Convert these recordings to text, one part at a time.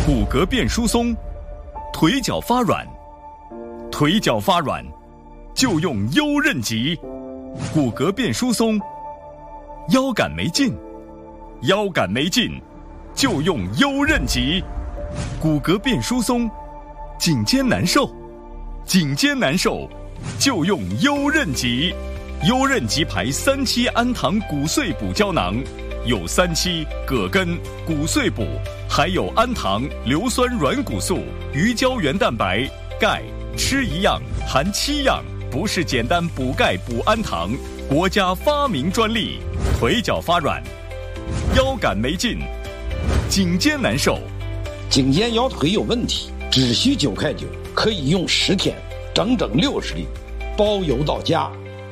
骨骼变疏松，腿脚发软，腿脚发软就用优韧极；骨骼变疏松，腰杆没劲，腰杆没劲就用优韧极；骨骼变疏松，颈肩难受，颈肩难受就用优韧极。优韧极牌3期氨糖骨碎补胶囊，有3期、葛根、骨碎补，还有氨糖、硫酸软骨素、鱼胶原蛋白、钙，吃一样含7样，不是简单补钙补氨糖，国家发明专利。腿脚发软，腰杆没劲，颈肩难受， 颈肩腰腿有问题，只需9块9，可以用10天，整整60粒，包邮到家。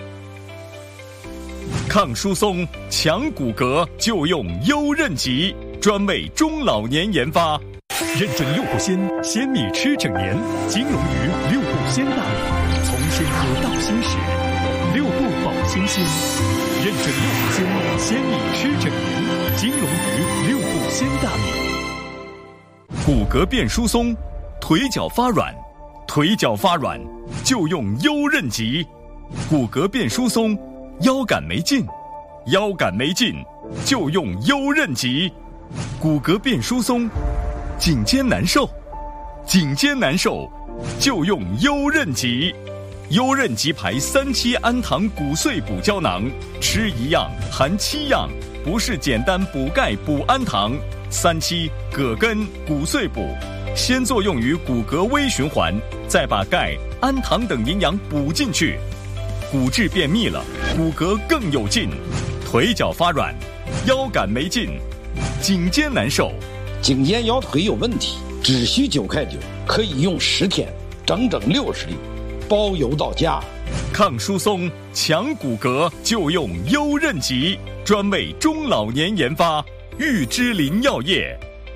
抗疏松、强骨骼就用优韧极，专为中老年研发。 认证6步鲜，鲜米吃整年，金龙鱼6步鲜大米，从鲜科到新时，6步保新鲜。认证6步鲜，鲜米吃整年，金龙鱼6步鲜大米。 骨骼变疏松，腿脚发软，腿脚发软就用优韧极；骨骼变疏松，腰杆没劲，腰杆没劲就用优韧极；骨骼变疏松，颈肩难受，颈肩难受就用优韧极。优韧极牌3期氨糖骨碎补胶囊，吃一样含7样，不是简单补钙补氨糖。3期、葛根、骨碎补，先作用于骨骼微循环，再把钙、氨糖等营养补进去，骨质变密了，骨骼更有劲。腿脚发软，腰杆没劲，颈肩难受， 颈肩腰腿有问题，只需9块9，可以用10天，整整60粒，包邮到家。 抗疏松、强骨骼就用优韧极，专为中老年研发。玉芝林药业。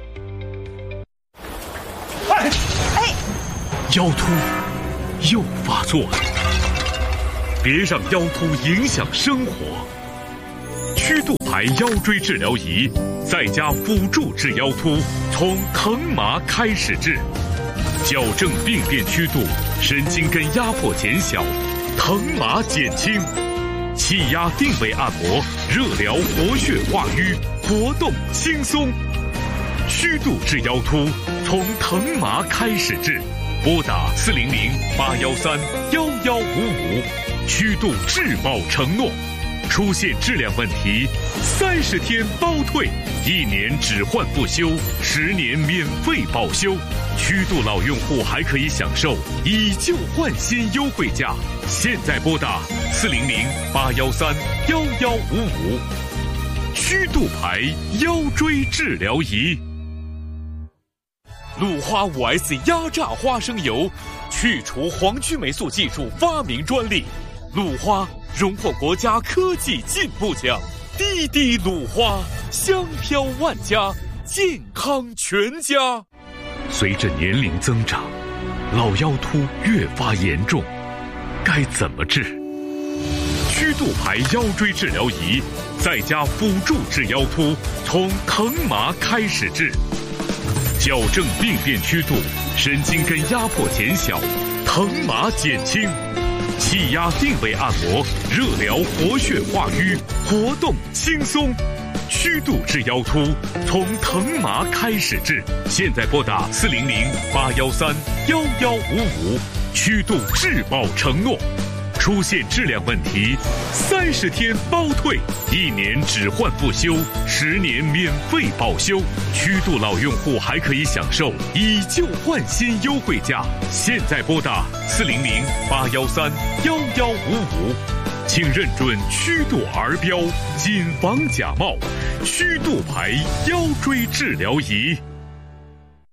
腰突又发作了，别让腰突影响生活。曲度牌腰椎治疗仪，在家辅助治腰突，从疼麻开始治，矫正病变曲度，神经根压迫减小，疼麻减轻，气压定位按摩，热疗活血化瘀，活动轻松。曲度治腰突，从疼麻开始治，拨打400-813-1155，曲度质保承诺。出现质量问题，30天包退，1年只换不修，10年免费保修。曲度老用户还可以享受以旧换新优惠价。现在拨打400-813-1155，曲度牌腰椎治疗仪。鲁花5S 压榨花生油，去除黄曲霉素技术发明专利。鲁花荣获国家科技进步奖，滴滴鲁花，香飘万家，健康全家。随着年龄增长，老腰突越发严重，该怎么治？曲度牌腰椎治疗仪，在家辅助治腰突，从疼麻开始治，矫正病变曲度，神经根压迫减小，疼麻减轻。气压定位按摩，热疗活血化瘀，活动轻松。曲度治腰突，从疼麻开始治。现在拨打400-813-1155，曲度质保承诺。出现质量问题，30天包退，1年只换不修，10年免费保修。曲度老用户还可以享受以旧换新优惠价。现在拨打400-813-1155，请认准曲度儿标，谨防假冒。曲度牌腰椎治疗仪。